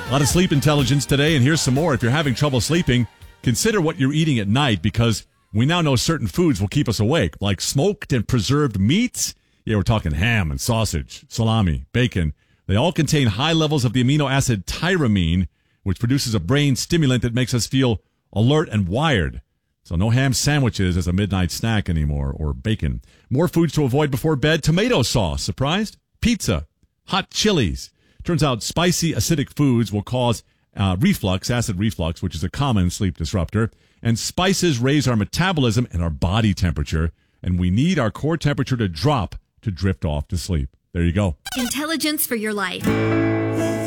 A lot of sleep intelligence today, and here's some more. If you're having trouble sleeping, consider what you're eating at night, because we now know certain foods will keep us awake, like smoked and preserved meats. Yeah, we're talking ham and sausage, salami, bacon. They all contain high levels of the amino acid tyramine, which produces a brain stimulant that makes us feel alert and wired. So no ham sandwiches as a midnight snack anymore, or bacon. More foods to avoid before bed: tomato sauce, surprised? Pizza, hot chilies. Turns out spicy, acidic foods will cause acid reflux, which is a common sleep disruptor. And spices raise our metabolism and our body temperature, and we need our core temperature to drop to drift off to sleep. There you go. Intelligence for your life.